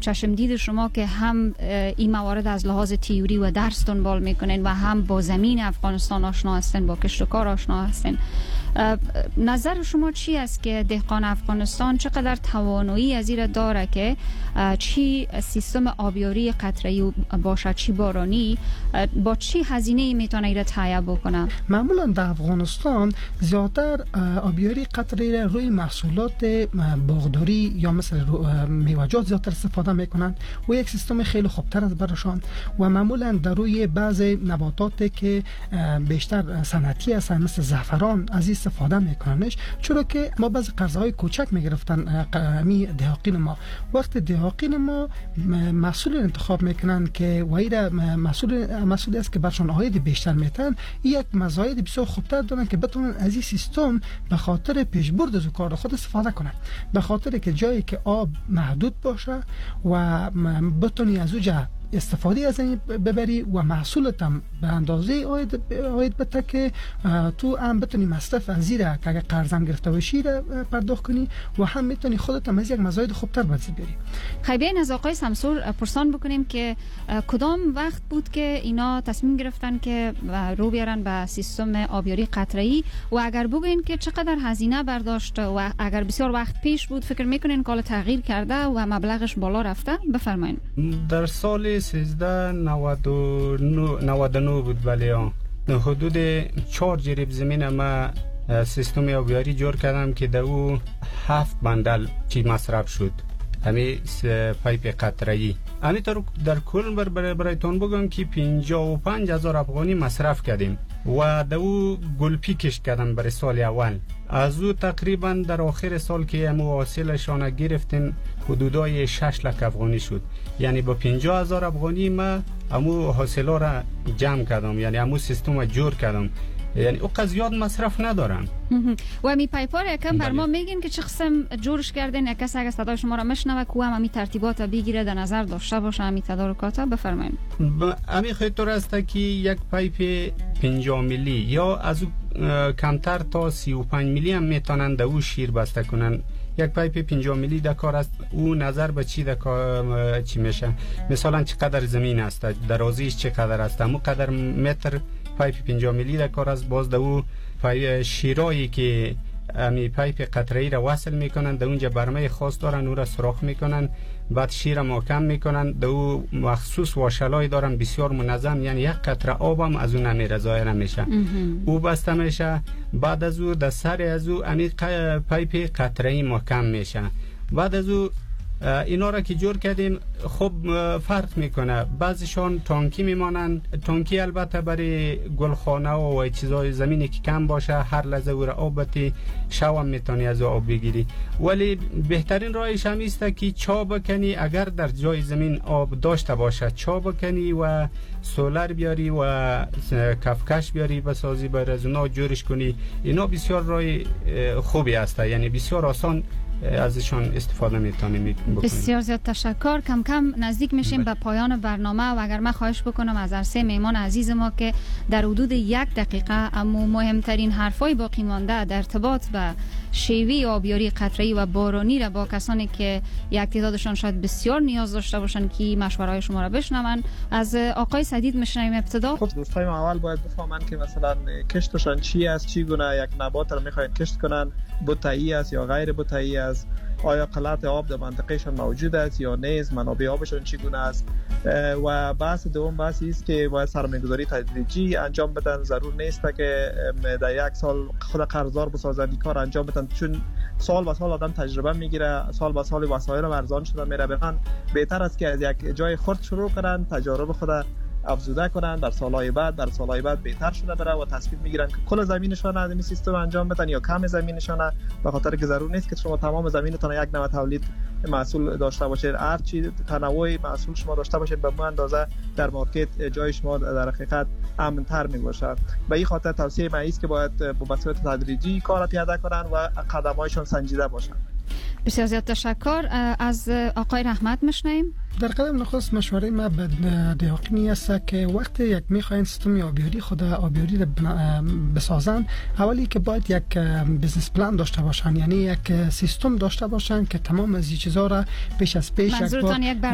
چشم دید شما که هم این موارد از لحاظ تئوری و درس دنبال میکنین و هم با زمین افغانستان آشنا هستین، با کشت و کار آشنا هستین، نظر شما چی است که دهقان افغانستان چقدر توانایی از این داره که چی سیستم آبیاری قطره‌ای باشه چی بارانی با چی هزینه میتونه ایره تهیه بکنه؟ معمولا در افغانستان زیادتر آبیاری قطره‌ای روی محصولات باغداری یا مثل میوه‌جات زیادتر استفاده میکنن و یک سیستم خیلی خوبتر از برشان و معمولا در روی بعضی نباتاتی که بیشتر صنعتی هستن مثل زعفران از این استفاده میکننش، چرا که ما بعضی قرضهای کوچک میگرفتن می دهقین ما. وقت دهقین ما محصول انتخاب میکنن که وایره محصولی است که برشان عاید بیشتر میتن، یک مزاید بسیار خوبتر دارن که بتونن از این سیستم به خاطر پیشبرد از کار خود استفاده کنن، به خاطر که جایی که آب محدود باشه و بتونی از اونجا استفاده از این ببری و محصولت هم به اندازه آید بده که تو هم بتونی مصرف از زیره که اگر قرضم گرفته باشی را پرداخت کنی و هم میتونی خودت هم از یک مزاید خوبتر بازی بیاری. خیلی بیاین از آقای سمسور پرسان بکنیم که کدام وقت بود که اینا تصمیم گرفتن که رو بیارن به سیستم آبیاری قطره‌ای و اگر بگین که چقدر هزینه برداشت و اگر بسیار وقت پیش بود فکر میکنین که تغییر کرده و مبلغش بالا رفته؟ بفرمایید. در سال 1399 بود، ولی حدود 4 جریب زمین ما سیستم آبیاری جور کردم که او 7 بندل چی مصرف شد، همین پایپ قطره‌ای. همینطور در کل برایتون بگم که 55,000 افغانی مصرف کردیم و دو گلپی کشت کردم برای سال اول. از او تقریبا در آخر سال که امو حاصلشان گرفتیم حدودای 6 لک افغانی شد، یعنی با 50,000 افغانی ما امو حاصلا را جمع کردم، یعنی امو سیستم را جور کردم، یعنی او زیاد مصرف ندارم. و می پایپار یکم بر ما میگین که چه قسم جورش کردین؟ یک کس اگه صدای شما را مشنوه که هم ترتیبات بگیره در نظر داشته باشه همین تدارکات، بفرمایید. همین خیلی است که یک پایپ 50 میلی یا از کمتر تا 35 میلی هم میتونن دو شیر بسته کنن. یک پایپ 50 میلی در کار است، او نظر به چی چی میشه، مثلا چقدر زمین است، درازیش چقدر است، همون قدر متر پایپ 50 میلی در کار است. باز دو شیرایی که امی پایپ قطره‌ای را وصل میکنن، در اونجا برمه خاص دارن، او را سوراخ میکنن، بعد شیر محکم میکنن، دو مخصوص واشلای دارن بسیار منظم، یعنی یک قطره آب هم از اون نمیره، ضایع نمیشه، او بسته میشه. بعد از او در سر از او امی پایپ قطره‌ای محکم میشه. بعد از او اینا را که جور کردیم خب فرق میکنه، بعضیشان تانکی میمانن. تانکی البته برای گلخانه و چیزای زمینی که کم باشه هر لحظه او را آب بتی شو هم میتونی از آب بگیری، ولی بهترین راهش هم است که چا بکنی، اگر در جای زمین آب داشته باشه چا بکنی و سولر بیاری و کفکش بیاری بسازی، باید از اونا جورش کنی. اینا بسیار راه خوبی است، یعنی بسیار آسان ازشان استفاده میتونیم بکنیم. بسیار زیاد تشکر. کم کم نزدیک میشیم به پایان برنامه و اگر من خواهش بکنم از عرصه میمان عزیز ما که در حدود 1 دقیقه اما مهمترین حرفای باقی مانده در ارتباط به شیوه آبیاری قطره‌ای و بارانی را با کسانی که یک تعدادشان شاید بسیار نیاز داشته باشن که مشوره‌های شما را بشنون، از آقای سدید میشنویم ابتدا. خب دوستای ما اول باید بفهمن که مثلا کشتشان چی است، چی گونه یک نبات را میخواین کشت کنن، بوتایی است یا غیر بوتایی است، آیا قلات آب در منطقهشان موجود است یا نیست، منابع آبشان چگونه است. و بحث دوم بحثی است که باید سرمایه‌گذاری تدریجی انجام بدن. ضرور نیست که در یک سال خود قرضدار بسازن این کار انجام بدن، چون سال به سال آدم تجربه میگیره، سال به سال وسایل ارزان شده میره. بخن بهتر است که از یک جای خرد شروع کنن، تجارب خود افزوده کنن، در سالهای بعد بهتر شده بره و تصمیم میگیرن که کل زمینشون از این سیستم انجام بدن یا کم زمینشون، به خاطر که ضرور نیست که شما تمام زمینتون یک نوع تولید محصول داشته باشید. هر چی تنوع محصول شما داشته باشید به اون اندازه در مارکت جای شما در حقیقت امن‌تر میباشه. به این خاطر توصیه من است که باید به صورت تدریجی کار پیاده کنن و قدم‌هایشون سنجیده باشن. بسیار زیاد تشکر. از آقای رحمت میشنویم. در قدم نخست مشوره ما به دهقانی است که وقتی یک میخواین سیستم آبیاری خود آبیاری را بسازن، اولی که باید یک بیزنس پلان داشته باشن، یعنی یک سیستم داشته باشن که تمام از این چیزا را پیش از پیش منظورتان یک